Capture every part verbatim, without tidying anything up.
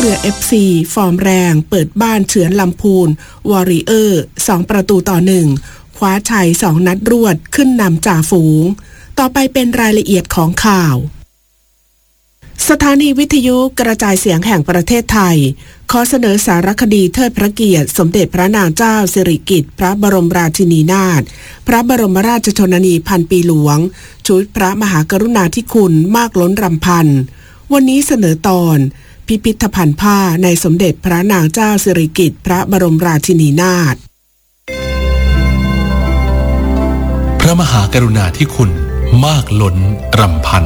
เรือ เอฟ ซี ฟอร์มแรงเปิดบ้านเฉือนลำพูนวอริเออร์สองประตูต่อหนึ่งคว้าชัยสองนัดรวดขึ้นนำจ่าฝูงต่อไปเป็นรายละเอียดของข่าวสถานีวิทยุกระจายเสียงแห่งประเทศไทยขอเสนอสารคดีเทิดพระเกียรติสมเด็จพระนางเจ้าสิริกิติ์พระบรมราชินีนาถพระบรมราชชนนีพันปีหลวงชุดพระมหากรุณาธิคุณมากล้นรำพันวันนี้เสนอตอนพิพิธภัณฑ์ผ้าในสมเด็จพระนางเจ้าสิริกิติ์พระบรมราชินีนาถพระมหากรุณาธิคุณมากล้นรำพัน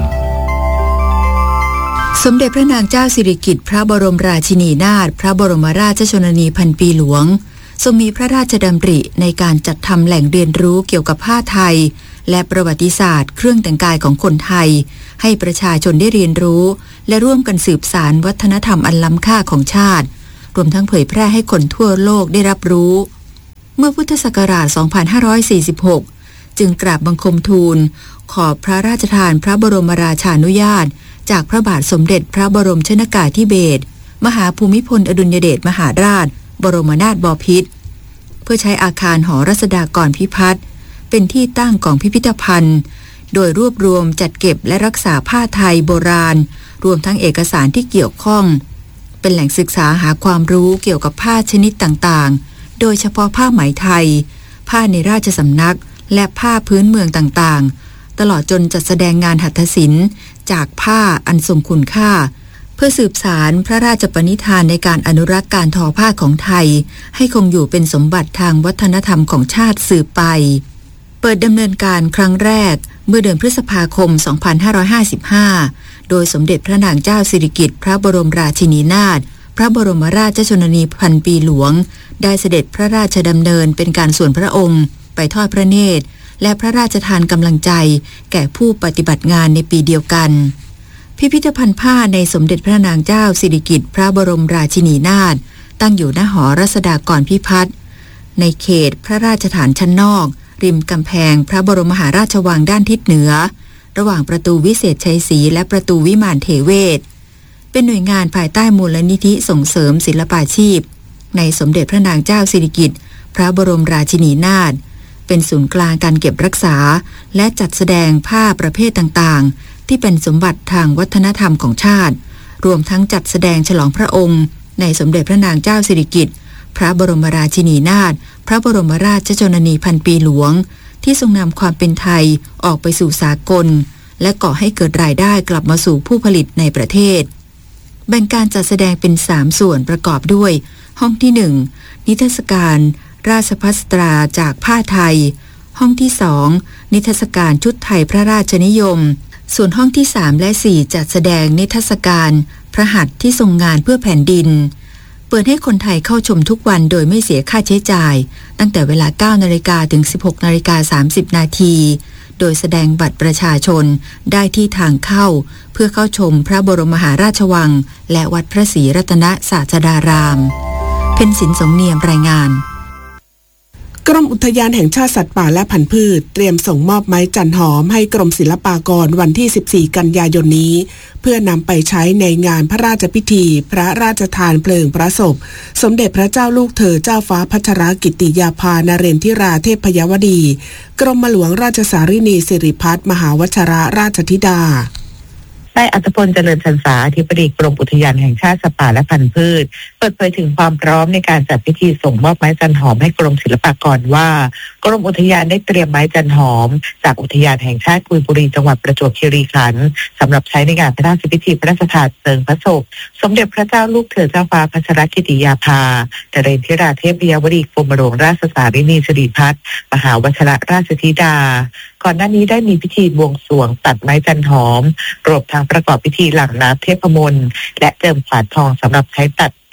สมเด็จพระนางเจ้าสิริกิติ์พระบรมราชินีนาถพระบรมราชชนนีพันปีหลวงทรงมีพระราชดำริในการจัดทำแหล่งเรียนรู้เกี่ยวกับผ้าไทยและประวัติศาสตร์เครื่องแต่งกายของคนไทยให้ประชาชนได้เรียนรู้และร่วมกันสืบสานวัฒนธรรมอันล้ำค่าของชาติรวมทั้งเผยแพร่ให้คนทั่วโลกได้รับรู้เมื่อพุทธศักราช สองพันห้าร้อยสี่สิบหก จึงกราบบังคมทูลขอพระราชทานพระบรมราชานุญาตจากพระบาทสมเด็จพระบรมชนกาธิเบศรมหาภูมิพลอดุลยเดชมหาราชบรมนาถบพิตรเพื่อใช้อาคารหอรัศดากรพิพัฒน์เป็นที่ตั้งของพิพิธภัณฑ์โดยรวบรวมจัดเก็บและรักษาผ้าไทยโบราณรวมทั้งเอกสารที่เกี่ยวข้องเป็นแหล่งศึกษาหาความรู้เกี่ยวกับผ้าชนิดต่างๆโดยเฉพาะผ้าไหมไทยผ้าในราชสำนักและผ้าพื้นเมืองต่างๆตลอดจนจัดแสดงงานหัตถศิลป์จากผ้าอันทรงคุณค่าเพื่อสืบสารพระราชปณิธานในการอนุรักษ์การทอผ้าของไทยให้คงอยู่เป็นสมบัติทางวัฒนธรรมของชาติสืบไปเปิดดำเนินการครั้งแรกเมื่อเดือนพฤษภาคม สองพันห้าร้อยห้าสิบห้า โดยสมเด็จพระนางเจ้าสิริกิติ์พระบรมราชินีนาถพระบรมราชชนนีพันปีหลวงได้เสด็จพระราชดำเนินเป็นการส่วนพระองค์ไปทอดพระเนตรและพระราชทานกำลังใจแก่ผู้ปฏิบัติงานในปีเดียวกันพิพิธภัณฑ์ผ้าในสมเด็จพระนางเจ้าสิริกิติ์พระบรมราชินีนาถตั้งอยู่ณหอรัศดากรพิพัฒน์ในเขตพระราชฐานชั้นนอกริมกำแพงพระบรมมหาราชวังด้านทิศเหนือระหว่างประตูวิเศษชัยศรีและประตูวิมานเทเวศเป็นหน่วยงานภายใต้มูลนิธิส่งเสริมศิลปาชีพในสมเด็จพระนางเจ้าสิริกิติ์พระบรมราชินีนาถเป็นศูนย์กลางการเก็บรักษาและจัดแสดงผ้าประเภทต่างๆที่เป็นสมบัติทางวัฒนธรรมของชาติรวมทั้งจัดแสดงฉลองพระองค์ในสมเด็จพระนางเจ้าสิริกิติ์พระบรมราชินีนาถพระบรมราชชนนีพันปีหลวงที่ทรงนำความเป็นไทยออกไปสู่สากลและก่อให้เกิดรายได้กลับมาสู่ผู้ผลิตในประเทศแบ่งการจัดแสดงเป็นสามส่วนประกอบด้วยห้องที่หนึ่งนิทรรศการราชภัสตราจากผ้าไทยห้องที่สองนิทรรศการชุดไทยพระราชนิยมส่วนห้องที่สามและสี่จัดแสดงนิทรรศการพระหัตถ์ที่ทรงงานเพื่อแผ่นดินเปิดให้คนไทยเข้าชมทุกวันโดยไม่เสียค่าใช้จ่ายตั้งแต่เวลา เก้านาฬิกา ถึง สิบหกนาฬิกาสามสิบนาทีโดยแสดงบัตรประชาชนได้ที่ทางเข้าเพื่อเข้าชมพระบรมมหาราชวังและวัดพระศรีรัตนศาสดารามเพ็ญศิลป์สงเนียมรายงานกรมอุทยานแห่งชาติสัตว์ป่าและพันธุ์พืชเตรียมส่งมอบไม้จันหอมให้กรมศิลปากรวันที่สิบสี่กันยายนนี้เพื่อนำไปใช้ในงานพระราชพิธีพระราชทานเพลิงพระศพสมเด็จพระเจ้าลูกเธอเจ้าฟ้าพัชรกิติยาภานเรนทิราเทพยวดีกรมหลวงราชสารินีสิริพัฒน์มหาวชรราชธิดานายอัธพลเจริญชันษาอธิบดีกรมอุทยานแห่งชาติสัตว์ป่าและพันธุ์พืชเปิดเผยถึงความพร้อมในการจัดพิธีส่งมอบไม้จันหอมให้กรมศิลปากรว่ากรมอุทยานได้เตรียมไม้จันหอมจากอุทยานแห่งชาติกุยบุรีจังหวัดประจวบคีรีขันธ์สำหรับใช้ในงานพระราชพิธีพระราชทานเพลิงพระศพสมเด็จพระเจ้าลูกเธอเจ้าฟ้าพัชรกิติยาภานเรนทิราเทพยวดีกรมหลวงราชสารินีสิริพัฒน์มหาวชรราชธิดาก่อนหน้านี้ได้มีพิธีบวงสรวงตัดไม้จันหอมรวมทั้งประกอบพิธีหลั่งน้ำเทพมนต์และเจิมขวานทองสำหรับใช้ตัด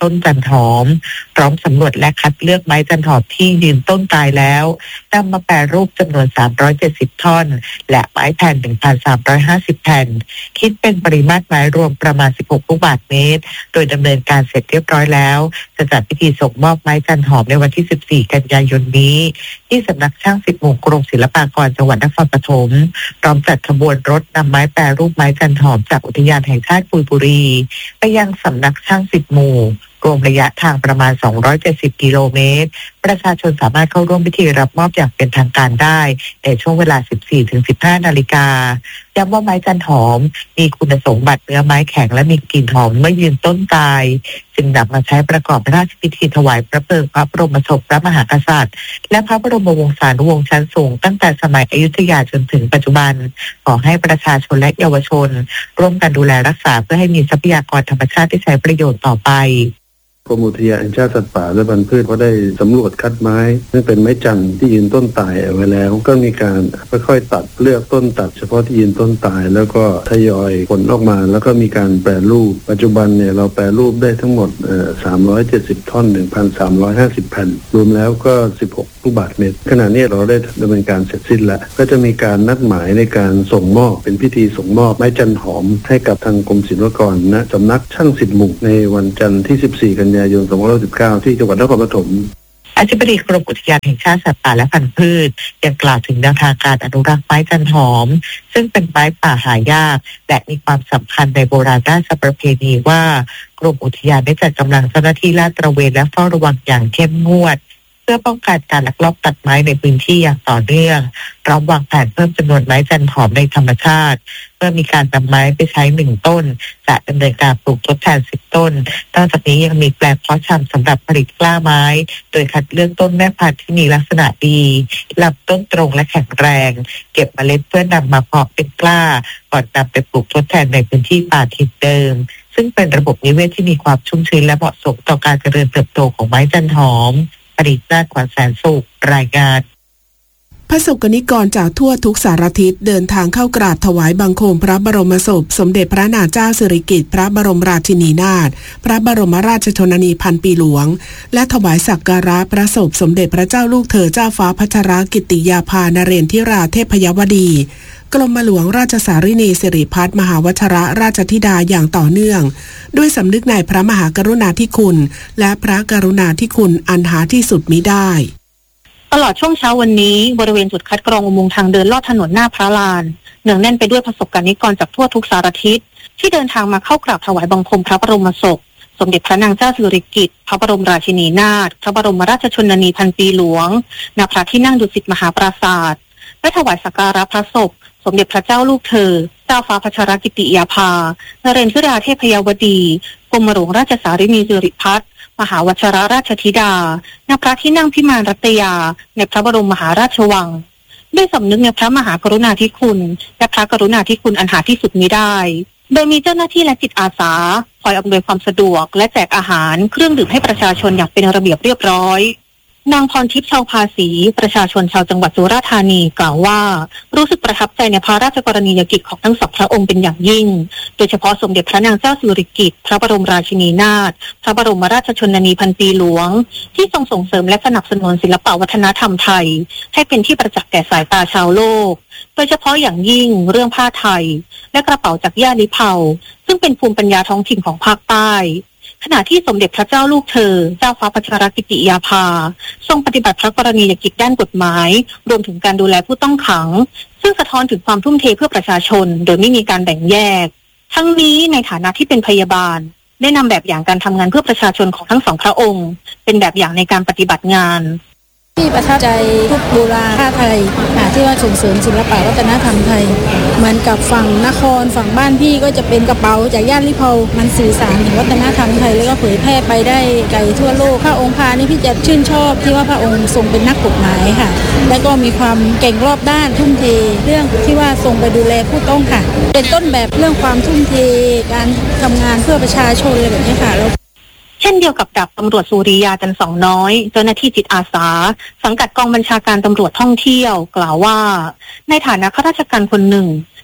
ต้นจันหอมพร้อมสำรวจและคัดเลือกไม้จันหอมที่ยืนต้นตายแล้วนำมาแปรรูปจำนวนสามร้อยเจ็ดสิบท่อนและไม้แผ่น หนึ่งพันสามร้อยห้าสิบ แผ่นคิดเป็นปริมาตรไม้รวมประมาณสิบหกลูกบาศก์เมตรโดยดำเนินการเสร็จเรียบร้อยแล้วจะจัดพิธีส่งมอบไม้จันหอมในวันที่สิบสี่กันยายนนี้ที่สำนักช่างสิบหมู่กรมศิลปากรจังหวัดนครปฐมพร้อมจัดขบวนรถนำไม้แปรรูปไม้จันหอมจากอุทยานแห่งชาติกุยบุรีไปยังสำนักช่างสิบหมู่รวมระยะทางประมาณสองร้อยเจ็ดสิบกิโลเมตรประชาชนสามารถเข้าร่วมพิธีรับมอบอย่างเป็นทางการได้ในช่วงเวลา สิบสี่ถึงสิบห้า นาฬิกาย้ำว่าไม้จันหอมมีคุณสมบัติเนื้อไม้แข็งและมีกลิ่นหอมเมื่อยืนต้นตายจึงนำมาใช้ประกอบพระราชพิธีถวายพระเพลิงพระบรมศพพระมหากษัตริย์และพระบรมวงศานุวงศ์ชั้นสูงตั้งแต่สมัยอยุธยาจนถึงปัจจุบันขอให้ประชาชนและเยาวชนร่วมกันดูแลรักษาเพื่อให้มีทรัพยากรธรรมชาติที่ใช้ประโยชน์ต่อไปกรมอุทยานแห่งชาติสัตว์ป่าและพันธุ์พืชก็ได้สำรวจคัดไม้ซึ่งเป็นไม้จันทร์ที่ยืนต้นตายเอาไว้แล้วก็มีการค่อยๆตัดเลือกต้นตัดเฉพาะที่ยืนต้นตายแล้วก็ทยอยผลออกมาแล้วก็มีการแปรรูปปัจจุบันเนี่ยเราแปรรูปได้ทั้งหมดเอ่อสามร้อยเจ็ดสิบท่อน หนึ่งพันสามร้อยห้าสิบ แผ่นรวมแล้วก็สิบหกลูกบาศก์เมตรขณะนี้เราได้ดำเนินการเสร็จสิ้นแล้วก็จะมีการนัดหมายในการส่งมอบเป็นพิธีส่งมอบไม้จันหอมให้กับทางกรมศิลปากรณสำนักช่างสิบหมู่ในวันจันทร์ที่สิบสี่กันยายนสองพันห้าร้อยสิบเก้าที่จังหวัดนครปฐมอธิบดีกรมอุทยานแห่งชาติสัตว์ป่าและพันธุ์พืชยังกล่าวถึงแนวทางการอนุรักษ์ไม้จันหอมซึ่งเป็นไม้ป่าหายากและมีความสำคัญในโบราณราชประเพณีว่ากรมอุทยานได้จัดกำลังเจ้าหน้าที่ลาดตระเวนและเฝ้าระวังอย่างเข้มงวดเพื่อป้องกันการลักลอบตัดไม้ในพื้นที่อย่างต่อเนื่องพร้อมวางแผนเพิ่มจำนวนไม้จันหอมในธรรมชาติเมื่อมีการนำไม้ไปใช้หนึ่งต้นจะดำเนินการปลูกทดแทนสิบต้นนอกจากนี้ยังมีแปลงเพาะชำสำหรับผลิตกล้าไม้โดยคัดเลือกต้นแม่พันธุ์ที่มีลักษณะดีลำต้นตรงและแข็งแรงเก็บเมล็ดเพื่อนำมาเพาะเป็นกล้าก่อนนำไปปลูกทดแทนในพื้นที่ป่าทิพย์เดิมซึ่งเป็นระบบนิเวศที่มีความชุ่มชื้นและเหมาะสมต่อการเจริญเติบโตของไม้จันหอมผลิตนาฏขวัญแสนสุขรายงานพระสกนิกรจากทั่วทุกสารทิศเดินทางเข้ากราบถวายบังคมพระบรมศพสมเด็จพระนางเจ้าสิริกิติ์พระบรมราชินีนาถพระบรมราชชนนีพันปีหลวงและถวายสักการะพระศพสมเด็จพระเจ้าลูกเธอเจ้าฟ้าพัชรกิติยาภานเรศทิราเทพยวดีกรมหลวงราชสารินีสิริพัฒน์มหาวชรราชธิดาอย่างต่อเนื่องด้วยสำนึกในพระมหากรุณาธิคุณและพระกรุณาธิคุณอันหาที่สุดมิได้ตลอดช่วงเช้าวันนี้บริเวณจุดคัดกรองอุโมงค์ทางเดินลอดถนนหน้าพระลานเนืองแน่นไปด้วยประสบกนิกรจากทั่วทุกสารทิศที่เดินทางมาเข้ากราบถวายบังคมพระบรมศพสมเด็จพระนางเจ้าสิริกิติ์พระบรมราชินีนาถพระบรมราชชนนีพันปีหลวงณพระที่นั่งดุสิตมหาปราสาทและถวายสักการะพระศพสมเด็จพระเจ้าลูกเธอเจ้าฟ้าพัชรกิติยาภานเรศทิราเทพยวดีกรมหลวงราชสารินีสิริพัฒน์มหาวชรราชธิดาณพระที่นั่งพิมานรัตยาในพระบรมมหาราชวังด้วยสำนึกในพระมหากรุณาธิคุณและพระกรุณาธิคุณอันหาที่สุดมิได้โดยมีเจ้าหน้าที่และจิตอาสาคอยอำนวยความสะดวกและแจกอาหารเครื่องดื่มให้ประชาชนอย่างเป็นระเบียบเรียบร้อยนางพรทิพย์ชาวภาษีประชาชนชาวจังหวัดสุราษฎร์ธานีกล่าวว่ารู้สึกประทับใจในพระราชกรณียกิจของทั้งสองพระองค์เป็นอย่างยิ่งโดยเฉพาะสมเด็จพระนางเจ้าสิริกิติ์พระบรมราชินีนาถพระบรมราชชนนีพันปีหลวงที่ทรงส่งเสริมและสนับสนุนศิลปวัฒนธรรมไทยให้เป็นที่ประจักษ์แก่สายตาชาวโลกโดยเฉพาะอย่างยิ่งเรื่องผ้าไทยและกระเป๋าจากย่าลิเผาซึ่งเป็นภูมิปัญญาท้องถิ่นของภาคใต้ขณะที่สมเด็จพระเจ้าลูกเธอเจ้าฟ้าพัชรกิติยาภาทรงปฏิบัติพระกรณียกิจด้านกฎหมายรวมถึงการดูแลผู้ต้องขังซึ่งสะท้อนถึงความทุ่มเทเพื่อประชาชนโดยไม่มีการแบ่งแยกทั้งนี้ในฐานะที่เป็นพยาบาลได้นำแบบอย่างการทำงานเพื่อประชาชนของทั้งสองพระองค์เป็นแบบอย่างในการปฏิบัติงานที่ประทับใจทุกโบราณผ้าไทยที่ว่าส่งเสริมศิลปวัฒนธรรมไทยเหมือนกับฝั่งนครฝั่งบ้านพี่ก็จะเป็นกระเป๋าจากย่านลิเผามันสื่อสารถึงวัฒนธรรมไทยแล้วก็เผยแพร่ไปได้ไกลทั่วโลกพระองค์พานี่พี่จะชื่นชอบที่ว่าพระองค์ทรงเป็นนักกฎหมายค่ะและก็มีความเก่งรอบด้านทุ่มเทเรื่องที่ว่าทรงไปดูแลผู้ต้องค่ะเป็นต้นแบบเรื่องความทุ่มเทการทำงานเพื่อประชาชนอะไรแบบนี้ค่ะเช่นเดียวกับดาบตำรวจสุริยาจันทร์สองน้อยเจ้าหน้าที่จิตอาสาสังกัดกองบัญชาการตำรวจท่องเที่ยวกล่าวว่าในฐานะข้าราชการคนหนึ่ง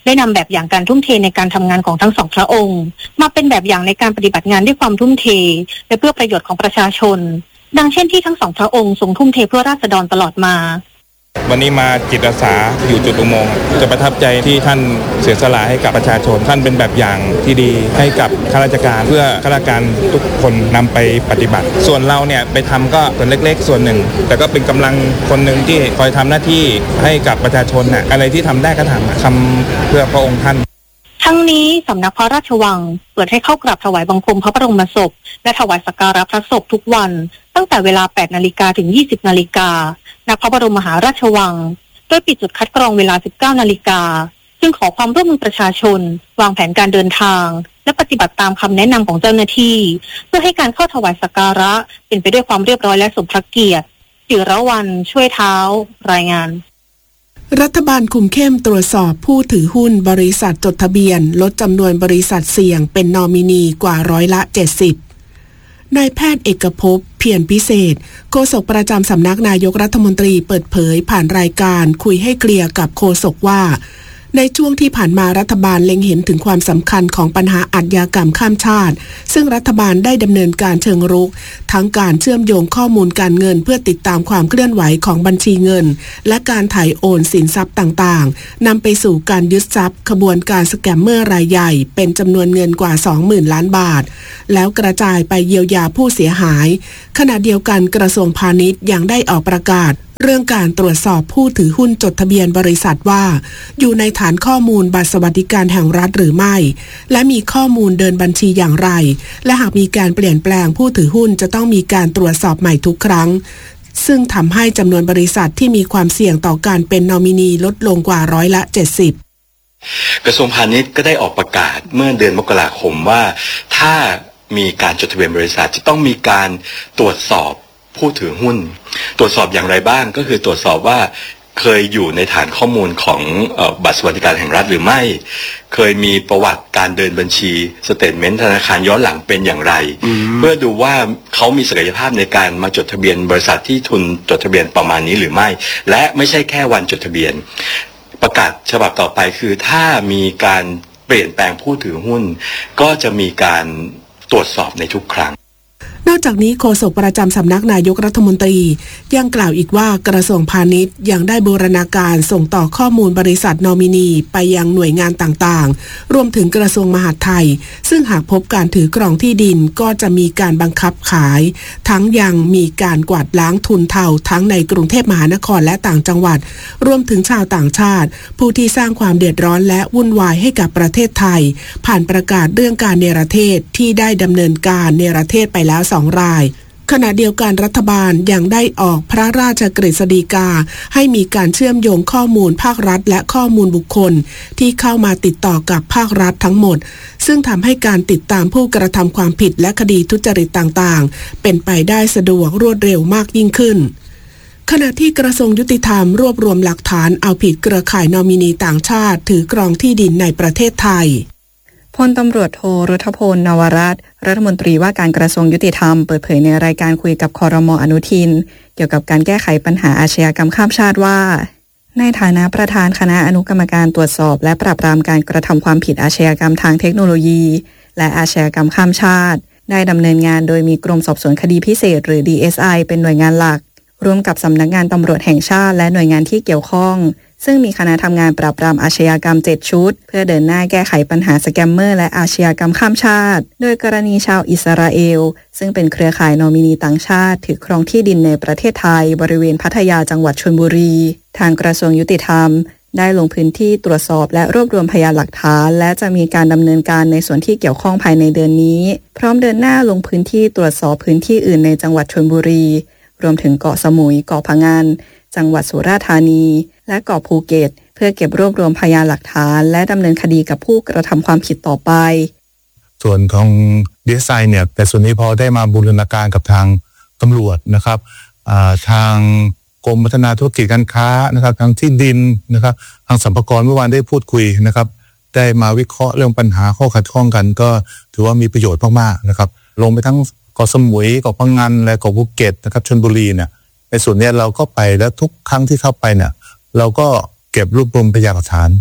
ได้นำแบบอย่างการทุ่มเทในการทำงานของทั้งสองพระองค์มาเป็นแบบอย่างในการปฏิบัติงานด้วยความทุ่มเทและเพื่อประโยชน์ของประชาชนดังเช่นที่ทั้งสองพระองค์ทรงทุ่มเทเพื่อราษฎรตลอดมาวันนี้มาจิตอาสาอยู่จุดอุโมงค์จะประทับใจที่ท่านเสียสละให้กับประชาชนท่านเป็นแบบอย่างที่ดีให้กับข้าราชการเพื่อข้าราชการทุกคนนำไปปฏิบัติส่วนเราเนี่ยไปทำก็ส่วนเล็กๆส่วนหนึ่งแต่ก็เป็นกำลังคนหนึ่งที่คอยทำหน้าที่ให้กับประชาชนน่ะอะไรที่ทำได้ก็ทำทำเพื่อพระองค์ท่านทั้งนี้สำนักพระราชวังเปิดให้เข้ากราบถวายบังคมพระบรมศพและถวายสักการะพระศพทุกวันตั้งแต่เวลา แปดนาฬิกา ถึง ยี่สิบนาฬิกา ณ พระบรมมหาราชวังโดยปิดจุดคัดกรองเวลา สิบเก้านาฬิกาซึ่งขอความร่วมมือประชาชนวางแผนการเดินทางและปฏิบัติตามคำแนะนำของเจ้าหน้าที่เพื่อให้การเข้าถวายสักการะเป็นไปด้วยความเรียบร้อยและสมพระเกียรติจิรวรรณช่วยเท้ารายงานรัฐบาลคุมเข้มตรวจสอบผู้ถือหุ้นบริษัทจดทะเบียนลดจำนวนบริษัทเสี่ยงเป็นนอมินีกว่าร้อยละเจ็ดสิบนายแพทย์เอกภพเพียรพิเศษโฆษกประจำสำนักนายกรัฐมนตรีเปิดเผยผ่านรายการคุยให้เคลียร์กับโฆษกว่าในช่วงที่ผ่านมารัฐบาลเล็งเห็นถึงความสำคัญของปัญหาอาชญากรรมข้ามชาติซึ่งรัฐบาลได้ดำเนินการเชิงรุกทั้งการเชื่อมโยงข้อมูลการเงินเพื่อติดตามความเคลื่อนไหวของบัญชีเงินและการถ่ายโอนสินทรัพย์ต่างๆนำไปสู่การยึดทรัพย์ขบวนการสแกมเมอร์รายใหญ่เป็นจำนวนเงินกว่า สองหมื่น ล้านบาทแล้วกระจายไปเยียวยาผู้เสียหายขณะเดียวกันกระทรวงพาณิชย์ยังได้ออกประกาศเรื่องการตรวจสอบผู้ถือหุ้นจดทะเบียนบริษัทว่าอยู่ในฐานข้อมูลบัตรสวัสดิการแห่งรัฐหรือไม่และมีข้อมูลเดินบัญชีอย่างไรและหากมีการเปลี่ยนแปลงผู้ถือหุ้นจะต้องมีการตรวจสอบใหม่ทุกครั้งซึ่งทำให้จำนวนบริษัทที่มีความเสี่ยงต่อการเป็นนอมินีลดลงกว่าร้อยละเจ็ดสิบกระทรวงพาณิชย์ก็ได้ออกประกาศเมื่อเดือนมกราคมว่าถ้ามีการจดทะเบียนบริษัทจะต้องมีการตรวจสอบผู้ถือหุ้นตรวจสอบอย่างไรบ้างก็คือตรวจสอบว่าเคยอยู่ในฐานข้อมูลของเอ่อบัตรสวัสดิการแห่งรัฐหรือไม่เคยมีประวัติการเดินบัญชีสเตทเมนต์ธนาคารย้อนหลังเป็นอย่างไรเพื่อดูว่าเขามีศักยภาพในการมาจดทะเบียนบริษัทที่ทุนจดทะเบียนประมาณนี้หรือไม่และไม่ใช่แค่วันจดทะเบียนประกาศฉบับต่อไปคือถ้ามีการเปลี่ยนแปลงผู้ถือหุ้นก็จะมีการตรวจสอบในทุกครั้งนอกจากนี้โฆษกประจำสำนักนายกรัฐมนตรียังกล่าวอีกว่ากระทรวงพาณิชย์ยังได้บูรณาการส่งต่อข้อมูลบริษัทนอมินีไปยังหน่วยงานต่างๆรวมถึงกระทรวงมหาดไทยซึ่งหากพบการถือครองที่ดินก็จะมีการบังคับขายทั้งยังมีการกวาดล้างทุนเทาทั้งในกรุงเทพมหานครและต่างจังหวัดรวมถึงชาวต่างชาติผู้ที่สร้างความเดือดร้อนและวุ่นวายให้กับประเทศไทยผ่านประกาศเรื่องการเนรเทศที่ได้ดำเนินการเนรเทศไปแล้วสองรายขณะเดียวกันรัฐบาลยังได้ออกพระราชกฤษฎีกาให้มีการเชื่อมโยงข้อมูลภาครัฐและข้อมูลบุคคลที่เข้ามาติดต่อกับภาครัฐทั้งหมดซึ่งทำให้การติดตามผู้กระทำความผิดและคดีทุจริตต่างๆเป็นไปได้สะดวกรวดเร็วมากยิ่งขึ้นขณะที่กระทรวงยุติธรรมรวบรวมหลักฐานเอาผิดเครือข่ายนอมินีต่างชาติถือครองที่ดินในประเทศไทยพลตำรวจโทรุทพลนวรัตน์รัฐมนตรีว่าการกระทรวงยุติธรรมเปิดเผยในรายการคุยกับครม.อนุทินเกี่ยวกับการแก้ไขปัญหาอาชญากรรมข้ามชาติว่าในฐานะประธานคณะอนุกรรมการตรวจสอบและปราบปรามการกระทำความผิดอาชญากรรมทางเทคโนโลยีและอาชญากรรมข้ามชาติได้ดำเนินงานโดยมีกรมสอบสวนคดีพิเศษหรือ ดี เอส ไอ เป็นหน่วยงานหลักร่วมกับสำนักงานตำรวจแห่งชาติและหน่วยงานที่เกี่ยวข้องซึ่งมีคณะทำงานปราบปรามอาชญากรรมเจ็ดชุดเพื่อเดินหน้าแก้ไขปัญหาสแกมเมอร์และอาชญากรรมข้ามชาติโดยกรณีชาวอิสราเอลซึ่งเป็นเครือข่ายนอมินีต่างชาติถือครองที่ดินในประเทศไทยบริเวณพัทยาจังหวัดชลบุรีทางกระทรวงยุติธรรมได้ลงพื้นที่ตรวจสอบและรวบรวมพยานหลักฐานและจะมีการดำเนินการในส่วนที่เกี่ยวข้องภายในเดือนนี้พร้อมเดินหน้าลงพื้นที่ตรวจสอบพื้นที่อื่นในจังหวัดชลบุรีรวมถึงเกาะสมุยเกาะพะงันจังหวัดสุราษฎร์ธานีและเกาะภูเก็ตเพื่อเก็บรวบรวมพยานหลักฐานและดำเนินคดีกับผู้กระทำความผิดต่อไปส่วนของ ดี เอส ไอ เนี่ยแต่ส่วนนี้พอได้มาบูรณาการกับทางตำรวจนะครับทางกรมพัฒนาธุรกิจการค้านะครับทางที่ดินนะครับทางสรรพากรเมื่อวานได้พูดคุยนะครับได้มาวิเคราะห์เรื่องปัญหาข้อขัดข้องกันก็ถือว่ามีประโยชน์มากๆนะครับลงไปทั้งเกาะสมุยเกาะพะงันและเกาะภูเก็ตนะครับชลบุรีเนี่ยในส่วนนี้เราก็ไปแล้วทุกครั้งที่เข้าไปเนี่ยเราก็เก็บรวบรวมพยานหลักฐาน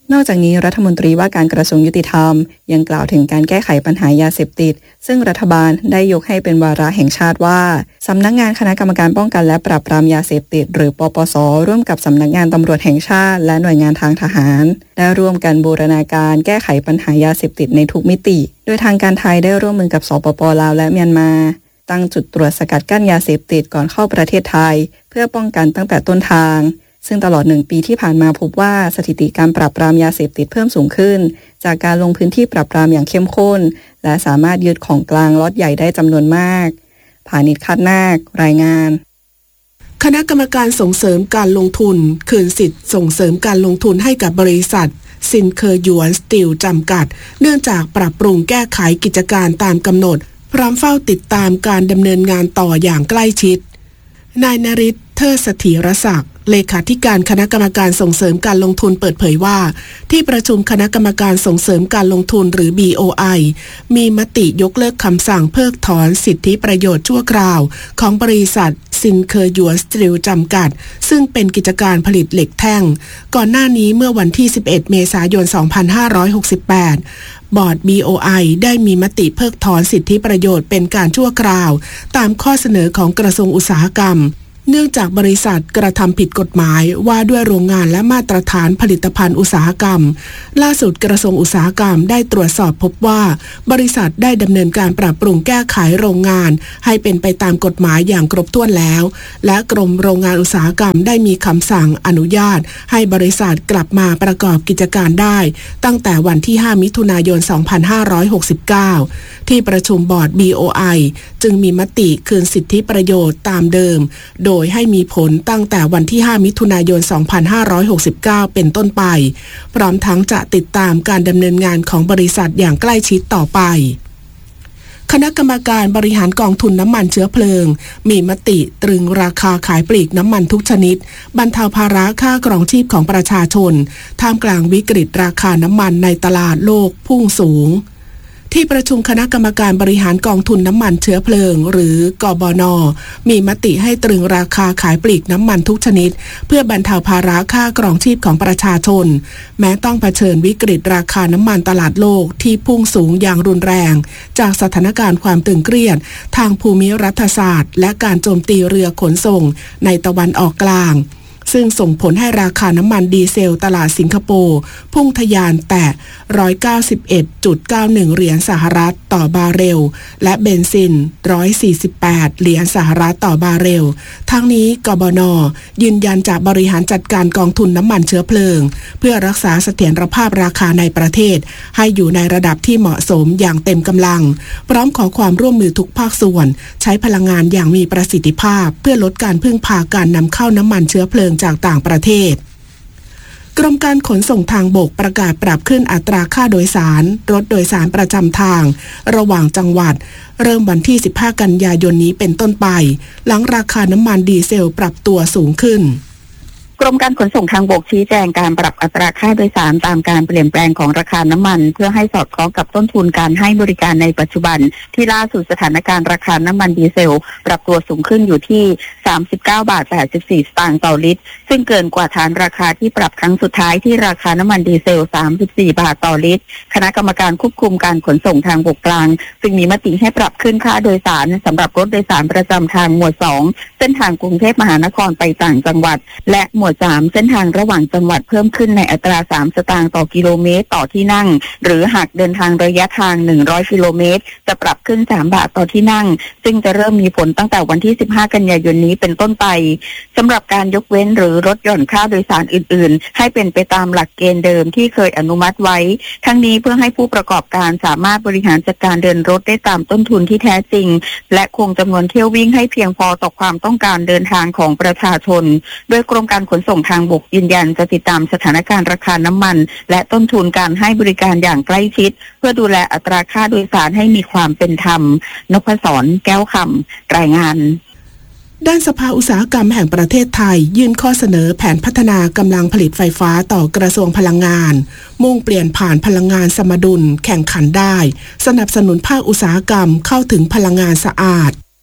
นอกจากนี้รัฐมนตรีว่าการกระทรวงยุติธรรมยังกล่าวถึงการแก้ไขปัญหายาเสพติดซึ่งรัฐบาลได้ยกให้เป็นวาระแห่งชาติว่าสำนักงานคณะกรรมการป้องกันและปราบปรามยาเสพติดหรือปปส.ร่วมกับสำนักงานตำรวจแห่งชาติและหน่วยงานทางทหารได้ร่วมกันบูรณาการแก้ไขปัญหายาเสพติดในทุกมิติโดยทางการไทยได้ร่วมมือกับสปป.ลาวและเมียนมาตั้งจุดตรวจสกัดกั้นยาเสพติดก่อนเข้าประเทศไทยเพื่อป้องกันตั้งแต่ต้นทางซึ่งตลอดหนึ่งปีที่ผ่านมาพบว่าสถิติการปราบปรามยาเสพติดเพิ่มสูงขึ้นจากการลงพื้นที่ปราบปรามอย่างเข้มข้นและสามารถยึดของกลางล็อตใหญ่ได้จำนวนมากผานิช คาดนาครายงานคณะกรรมการส่งเสริมการลงทุนคืนสิทธิ์ส่งเสริมการลงทุนให้กับบริษัทซินเคอร์หยวนสตีลจำกัดเนื่องจากปรับปรุงแก้ไขกิจการตามกำหนดพร้อมเฝ้าติดตามการดำเนินงานต่ออย่างใกล้ชิดนายนฤทธิ์เทิดเสถียรศักดิ์เลขาธิการคณะกรรมการส่งเสริมการลงทุนเปิดเผยว่าที่ประชุมคณะกรรมการส่งเสริมการลงทุนหรือ บี โอ ไอ มีมติยกเลิกคำสั่งเพิกถอนสิทธิประโยชน์ชั่วคราวของบริษัทซินเคอร์หยวนสตีลจำกัดซึ่งเป็นกิจการผลิตเหล็กแท่งก่อนหน้านี้เมื่อวันที่สิบเอ็ดเมษายนสองพันห้าร้อยหกสิบแปดบอร์ด บี โอ ไอ ได้มีมติเพิกถอนสิทธิประโยชน์เป็นการชั่วคราวตามข้อเสนอของกระทรวงอุตสาหกรรมเนื่องจากบริษัทกระทำผิดกฎหมายว่าด้วยโรงงานและมาตรฐานผลิตภัณฑ์อุตสาหกรรมล่าสุดกระทรวงอุตสาหกรรมได้ตรวจสอบพบว่าบริษัทได้ดำเนินการปรับปรุงแก้ไขโรงงานให้เป็นไปตามกฎหมายอย่างครบถ้วนแล้วและกรมโรงงานอุตสาหกรรมได้มีคำสั่งอนุญาตให้บริษัทกลับมาประกอบกิจการได้ตั้งแต่วันที่ห้ามิถุนายนสองพันห้าร้อยหกสิบเก้าที่ประชุมบอร์ด บี โอ ไอ จึงมีมติคืนสิทธิประโยชน์ตามเดิมโดยให้มีผลตั้งแต่วันที่ห้ามิถุนายนสองพันห้าร้อยหกสิบเก้าเป็นต้นไปพร้อมทั้งจะติดตามการดำเนินงานของบริษัทอย่างใกล้ชิดต่อไปคณะกรรมการบริหารกองทุนน้ำมันเชื้อเพลิงมีมติตรึงราคาขายปลีกน้ำมันทุกชนิดบรรเทาภาระค่าครองชีพของประชาชนท่ามกลางวิกฤตราคาน้ำมันในตลาดโลกพุ่งสูงที่ประชุมคณะกรรมการบริหารกองทุนน้ำมันเชื้อเพลิงหรือกบน.มีมติให้ตรึงราคาขายปลีกน้ำมันทุกชนิดเพื่อบรรเทาภาระค่าครองชีพของประชาชนแม้ต้องเผชิญวิกฤตราคาน้ำมันตลาดโลกที่พุ่งสูงอย่างรุนแรงจากสถานการณ์ความตึงเครียดทางภูมิรัฐศาสตร์และการโจมตีเรือขนส่งในตะวันออกกลางซึ่งส่งผลให้ราคาน้ำมันดีเซลตลาดสิงคโปร์พุ่งทะยานแตะ หนึ่งร้อยเก้าสิบเอ็ดจุดเก้าหนึ่ง เหรียญสหรัฐต่อบาร์เรลและเบนซิน หนึ่งร้อยสี่สิบแปด เหรียญสหรัฐต่อบาร์เรลทั้งนี้กบน.ยืนยันจะบริหารจัดการกองทุนน้ำมันเชื้อเพลิงเพื่อรักษาเสถียรภาพราคาในประเทศให้อยู่ในระดับที่เหมาะสมอย่างเต็มกำลังพร้อมขอความร่วมมือทุกภาคส่วนใช้พลังงานอย่างมีประสิทธิภาพเพื่อลดการพึ่งพาการนำเข้าน้ำมันเชื้อเพลิงจากต่างประเทศกรมการขนส่งทางบกประกาศปรับขึ้นอัตราค่าโดยสารรถโดยสารประจำทางระหว่างจังหวัดเริ่มวันที่สิบห้ากันยายนนี้เป็นต้นไปหลังราคาน้ำมันดีเซลปรับตัวสูงขึ้นกรมการขนส่งทางบกชี้แจงการปรับอัตราค่าโดยสารตามการเปลี่ยนแปลงของราคาน้ำมันเพื่อให้สอดคล้องกับต้นทุนการให้บริการในปัจจุบันที่ล่าสุดสถานการณ์ราคาน้ำมันดีเซลปรับตัวสูงขึ้นอยู่ที่สามสิบเก้าบาทแปดสิบสี่สตางค์ต่อลิตรซึ่งเกินกว่าฐานราคาที่ปรับครั้งสุดท้ายที่ราคาน้ำมันดีเซลสามสิบสี่บาทต่อลิตรคณะกรรมการควบคุมการขนส่งทางบกกลางจึงมีมติให้ปรับขึ้นค่าโดยสารสำหรับรถโดยสารประจำทางหมวดสองเส้นทางกรุงเทพมหานครไปต่างจังหวัดและหมวดสามเส้นทางระหว่างจังหวัดเพิ่มขึ้นในอัตราสามสตางค์ต่อกิโลเมตรต่อที่นั่งหรือหากเดินทางระยะทางหนึ่งร้อยกิโลเมตรจะปรับขึ้นสามบาทต่อที่นั่งซึ่งจะเริ่มมีผลตั้งแต่วันที่สิบห้ากันยายนนี้เป็นต้นไปสำหรับการยกเว้นหรือลดหย่อนค่าโดยสารอื่นๆให้เป็นไปตามหลักเกณฑ์เดิมที่เคยอนุมัติไว้ทั้งนี้เพื่อให้ผู้ประกอบการสามารถบริหารจัดการเดินรถได้ตามต้นทุนที่แท้จริงและคงจำนวนเที่ยววิ่งให้เพียงพอต่อความต้องการเดินทางของประชาชนโดยกรมการขนส่งทางบกยืนยันจะติดตามสถานการณ์ราคาน้ำมันและต้นทุนการให้บริการอย่างใกล้ชิดเพื่อดูแลอัตราค่าโดยสารให้มีความเป็นธรรมนพศรแก้วคำรายงานด้านสภาอุตสาหกรรมแห่งประเทศไทยยื่นข้อเสนอแผนพัฒนากำลังผลิตไฟฟ้าต่อกระทรวงพลังงานมุ่งเปลี่ยนผ่านพลังงานสมดุลแข่งขันได้สนับสนุนภาคอุตสาหกรรมเข้าถึงพลังงานสะอาด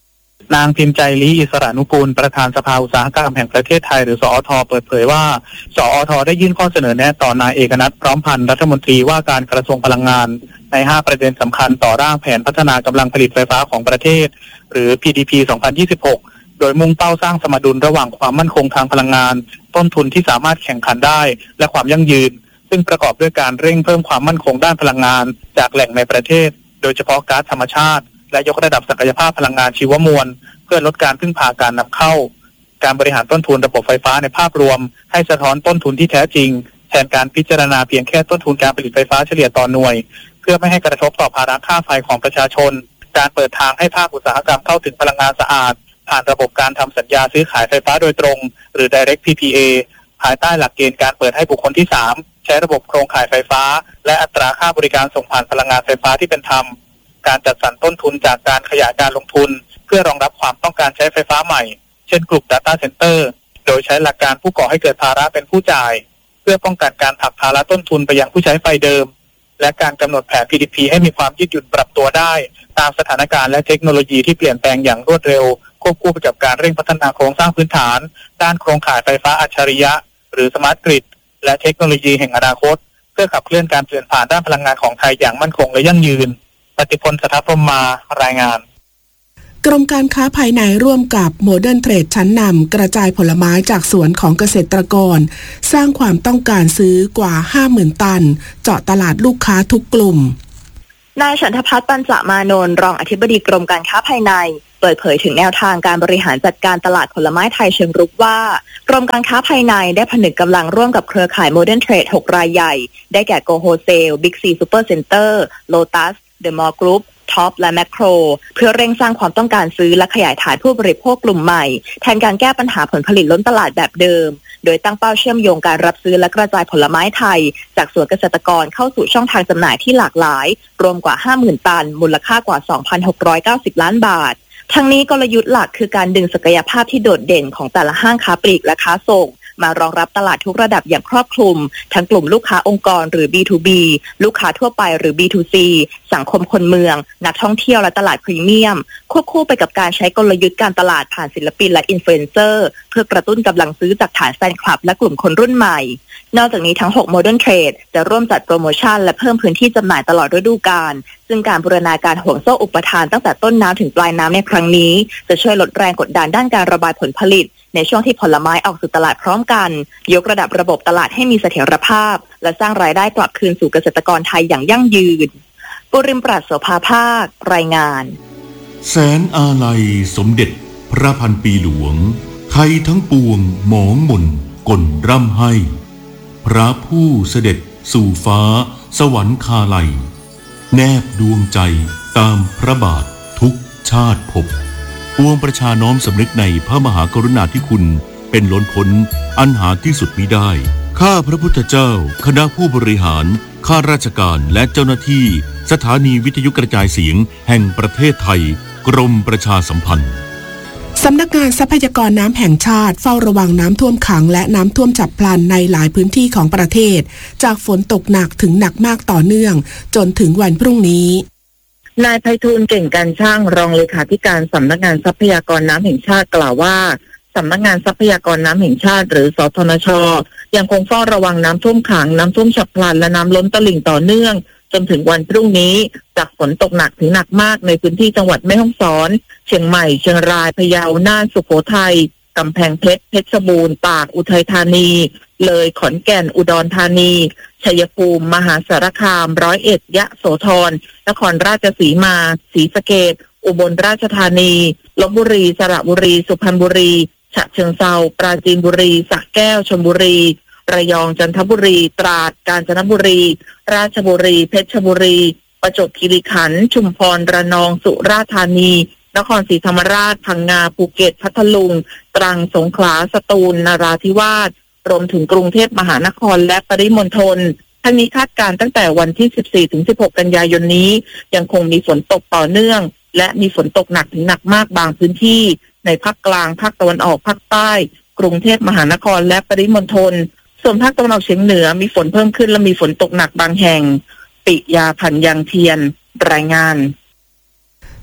นางพิมพ์ใจลีอิสระนุกูลประธานสภาอุตสาหกรรมแห่งประเทศไทยหรือสอท.เปิดเผยว่าสอท.ได้ยื่นข้อเสนอแนะต่อนายเอกนัทพร้อมพันธ์รัฐมนตรีว่าการกระทรวงพลังงานในห้าประเด็นสำคัญต่อร่างแผนพัฒนากำลังผลิตไฟฟ้าของประเทศหรือ พี ดี พี สองพันยี่สิบหก โดยมุ่งเป้าสร้างสมดุลระหว่างความมั่นคงทางพลังงานต้นทุนที่สามารถแข่งขันได้และความยั่งยืนซึ่งประกอบด้วยการเร่งเพิ่มความมั่นคงด้านพลังงานจากแหล่งในประเทศโดยเฉพาะก๊าซธรรมชาติและยกระดับศักยภาพพลังงานชีวมวลเพื่อลดการพึ่งพาการนำเข้าการบริหารต้นทุนระบบไฟฟ้าในภาพรวมให้สะท้อนต้นทุนที่แท้จริงแทนการพิจารณาเพียงแค่ต้นทุนการผลิตไฟฟ้าเฉลี่ยต่อหน่วยเพื่อไม่ให้กระทบต่อภาระค่าไฟของประชาชนการเปิดทางให้ภาคอุตสาหกรรมเข้าถึงพลังงานสะอาดผ่านระบบการทำสัญญาซื้อขายไฟฟ้าโดยตรงหรือ Direct พี พี เอ ภายใต้หลักเกณฑ์การเปิดให้บุคคลที่สามใช้ระบบโครงข่ายไฟฟ้าและอัตราค่าบริการส่งผ่านพลังงานไฟฟ้าที่เป็นธรรมการจัดสรรต้นทุนจากการขยายการลงทุนเพื่อรองรับความต้องการใช้ไฟฟ้าใหม่เช่นกลุ่ม Data Center โดยใช้หลักการผู้ก่อให้เกิดภาระเป็นผู้จ่ายเพื่อป้องกันการผลักภาระต้นทุนไปยังผู้ใช้ไฟเดิมและการกำหนดแผน พี ดี พี ให้มีความยืดหยุ่นปรับตัวได้ตามสถานการณ์และเทคโนโลยีที่เปลี่ยนแปลงอย่างรวดเร็วควบคู่ไปกับการเร่งพัฒนาโครงสร้างพื้นฐานด้านโครงข่ายไฟฟ้าอัจฉริยะหรือ Smart Grid และเทคโนโลยีแห่งอนาคตเพื่อขับเคลื่อนการเปลี่ยนผ่านด้านพลังงานของไทยอย่างมั่นคงและยั่งยืนปฏิพล สถาพรหมารายงานกรมการค้าภายในร่วมกับโมเดิร์นเทรดชั้นนำกระจายผลไม้จากสวนของเกษตรกรสร้างความต้องการซื้อกว่า ห้าหมื่น ตันเจาะตลาดลูกค้าทุกกลุ่มนายฉันทพัฒน์ปัญจมานนท์รองอธิบดีกรมการค้าภายในเปิดเผยถึงแนวทางการบริหารจัดการตลาดผลไม้ไทยเชิงรุกว่ากรมการค้าภายในได้ผนึกกำลังร่วมกับเครือข่ายโมเดิร์นเทรดหกรายใหญ่ได้แก่โกโฮเซล บิ๊กซีซูเปอร์เซ็นเตอร์โลตัสเดอะมอลล์กรุ๊ปท็อปและแมคโครเพื่อเร่งสร้างความต้องการซื้อและขยายฐานผู้บริโภคกลุ่มใหม่แทนการแก้ปัญหาผลผลิตล้นตลาดแบบเดิมโดยตั้งเป้าเชื่อมโยงการรับซื้อและกระจายผลไม้ไทยจากสวนเกษตรกรเข้าสู่ช่องทางจำหน่ายที่หลากหลายรวมกว่า ห้าหมื่น ตันมูลค่ากว่า สองพันหกร้อยเก้าสิบ ล้านบาททั้งนี้กลยุทธ์หลักคือการดึงศักยภาพที่โดดเด่นของแต่ละห้างค้าปลีกและค้าส่งมารองรับตลาดทุกระดับอย่างครอบคลุมทั้งกลุ่มลูกค้าองค์กรหรือ บี ทู บี ลูกค้าทั่วไปหรือ บี ทู ซี สังคมคนเมืองนักท่องเที่ยวและตลาดพรีเมียมควบคู่ไปกับการใช้กลยุทธ์การตลาดผ่านศิลปินและอินฟลูเอนเซอร์เพื่อกระตุ้นกำลังซื้อจากฐานแฟนคลับและกลุ่มคนรุ่นใหม่นอกจากนี้ทั้งหก Modern Trade จะร่วมจัดโปรโมชั่นและเพิ่มพื้นที่จำหน่ายตลอดฤดูกาลซึ่งการบูรณาการห่วงโซ่อุปทานตั้งแต่ต้นน้ำถึงปลายน้ำในครั้งนี้จะช่วยลดแรงกดดันด้านการระบายผลผลิตในช่วงที่ผลไม้ออกสู่ตลาดพร้อมกันยกระดับระบบตลาดให้มีเสถียรภาพและสร้างรายได้กลับคืนสู่เกษตรกรไทยอย่างยั่งยืนปุริมปราศโสภาภาครายงานแสนอาลัยสมเด็จพระพันปีหลวงไทยทั้งปวงหมองหม่นก่นร่ำให้พระผู้เสด็จสู่ฟ้าสวรรคาลัยแนบดวงใจตามพระบาททุกชาติภพปวงประชาน้อมสำนึกในพระมหากรุณาธิคุณเป็นล้นพ้นอันหาที่สุดมิได้ข้าพระพุทธเจ้าคณะผู้บริหารข้าราชการและเจ้าหน้าที่สถานีวิทยุกระจายเสียงแห่งประเทศไทยกรมประชาสัมพันธ์สำนักงานทรัพยากรน้ำแห่งชาติเฝ้าระวังน้ำท่วมขังและน้ำท่วมฉับพลันในหลายพื้นที่ของประเทศจากฝนตกหนักถึงหนักมากต่อเนื่องจนถึงวันพรุ่งนี้นายไพฑูรย์เก่งการช่างรองเลขาธิการสำนักงานทรัพยากรน้ำแห่งชาติกล่าวว่าสำนักงานทรัพยากรน้ำแห่งชาติหรือสทนช.ยังคงเฝ้าระวังน้ำท่วมขังน้ำท่วมฉับพลันและน้ำล้นตลิ่งต่อเนื่องจนถึงวันพรุ่งนี้จากฝนตกหนักถึงหนักมากในพื้นที่จังหวัดแม่ฮ่องสอนเชียงใหม่เชียงรายพะเยาน่านสุโขทัยกำแพงเพชรเพชรบูรณ์ตากอุทัยธานีเลยขอนแก่นอุดรธานีชัยภูมิมหาสารคามร้อยเอ็ดยะโสธรนครราชสีมาศรีสะเกษอุบลราชธานีลพบุรีสระบุรีสุพรรณบุรีฉะเชิงเทราปราจีนบุรีสระแก้วชลบุรีระยองจันทบุรีตราดกาญจนบุรีราชบุรีเพชรบุรีประจวบคีรีขันธ์ชุมพรระนองสุราษฎร์ธานีนครศรีธรรมราชพังงาภูเก็ตพัทลุงตรังสงขลาสตูลนราธิวาสรวมถึงกรุงเทพมหานครและปริมณฑลทั้งนี้คาดการณ์ตั้งแต่วันที่ สิบสี่ถึงสิบหก กันยายนนี้ยังคงมีฝนตกต่อเนื่องและมีฝนตกหนักถึงหนักมากบางพื้นที่ในภาคกลางภาคตะวันออกภาคใต้กรุงเทพมหานครและปริมณฑลส่วนภาคตะวันออกเฉียงเหนือมีฝนเพิ่มขึ้นและมีฝนตกหนักบางแห่งปิยาพันยังเทียนรายงาน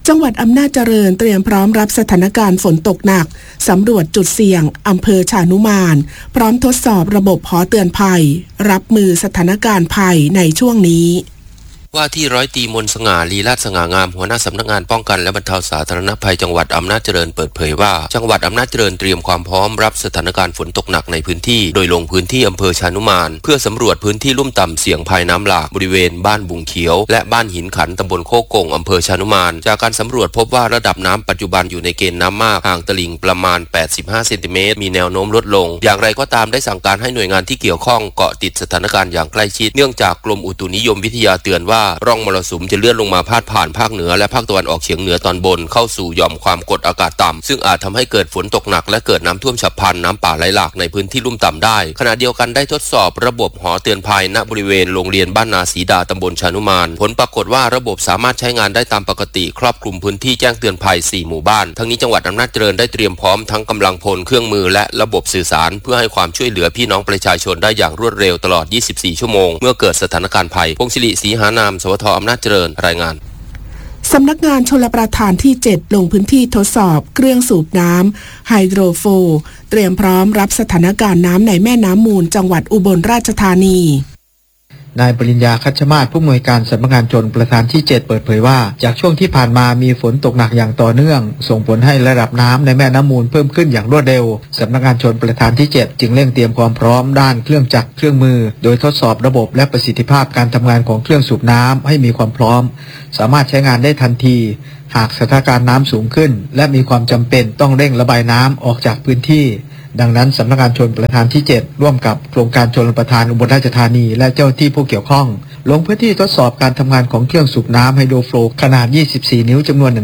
จังหวัดอำนาจเจริญเตรียมพร้อมรับสถานการณ์ฝนตกหนักสำรวจจุดเสี่ยงอำเภอชานุมานพร้อมทดสอบระบบหอเตือนภัยรับมือสถานการณ์ภัยในช่วงนี้ว่าที่ร้อยตรีมนต์สง่าลีลาศสง่างามหัวหน้าสำนักงานป้องกันและบรรเทาสาธารณภัยจังหวัดอำนาจเจริญเปิดเผยว่าจังหวัดอำนาจเจริญเตรียมความพร้อมรับสถานการณ์ฝนตกหนักในพื้นที่โดยลงพื้นที่อำเภอชานุมานเพื่อสำรวจพื้นที่ลุ่มต่ำเสี่ยงภัยน้ำหลากบริเวณบ้านบุงเขียวและบ้านหินขันตำบลโคกงอำเภอชานุมานจากการสำรวจพบว่าระดับน้ำปัจจุบันอยู่ในเกณฑ์น้ำมากห่างตลิ่งประมาณแปดสิบห้าเซนติเมตรมีแนวโน้มลดลงอย่างไรก็ตามได้สั่งการให้หน่วยงานที่เกี่ยวข้องเกาะติดสถานการณ์อย่างใกล้ชิดเนื่องจากกรมอุตุนิยมวิทยาเตือนว่าร่องมรสุมจะเลื่อนลงมาพาดผ่านภาคเหนือและภาคตะวันออกเฉียงเหนือตอนบนเข้าสู่หย่อมความกดอากาศต่ำซึ่งอาจทำให้เกิดฝนตกหนักและเกิดน้ำท่วมฉับพลันน้ำป่าไหลหลากในพื้นที่ลุ่มต่ำได้ขณะเดียวกันได้ทดสอบระบบหอเตือนภัยณบริเวณโรงเรียนบ้านนาศรีดาตำบลชานุมานผลปรากฏว่าระบบสามารถใช้งานได้ตามปกติครอบคลุมพื้นที่แจ้งเตือนภัยสี่หมู่บ้านทั้งนี้จังหวัดอำนาจเจริญได้เตรียมพร้อมทั้งกำลังพลเครื่องมือและระบบสื่อสารเพื่อให้ความช่วยเหลือพี่น้องประชาชนได้อย่างรวดเร็วตลอดยี่สิบสี่ชั่วโมงเมื่อเกิดสถานการณ์ภัยพงศิริศรีหานามสวทอำนาจเจริญรายงานสำนักงานชลประทานที่เจ็ดลงพื้นที่ทดสอบเครื่องสูบน้ำไฮโดรโฟเตรียมพร้อมรับสถานการณ์น้ำในแม่น้ำมูลจังหวัดอุบลราชธานีนายปริญญาคัชมาศผู้อำนวยการสำนักงานชลประทานที่เจ็ดเปิดเผยว่าจากช่วงที่ผ่านมามีฝนตกหนักอย่างต่อเนื่องส่งผลให้ระดับน้ำในแม่น้ำมูลเพิ่มขึ้นอย่างรวดเร็วสำนักงานชลประทานที่เจ็ดจึงเร่งเตรียมความพร้อมด้านเครื่องจักรเครื่องมือโดยทดสอบระบบและประสิทธิภาพการทำงานของเครื่องสูบน้ำให้มีความพร้อมสามารถใช้งานได้ทันทีหากสถานการณ์น้ำสูงขึ้นและมีความจำเป็นต้องเร่งระบายน้ำออกจากพื้นที่ดังนั้นสำนักงานชลประทานที่เจ็ดร่วมกับโครงการชลประทานอุบลราชธานีและเจ้าหน้าที่ผู้เกี่ยวข้องลงพื้นที่ทดสอบการทำงานของเครื่องสูบน้ำไฮโดรโฟลว์ขนาดยี่สิบสี่นิ้วจำนวนหนึ่ง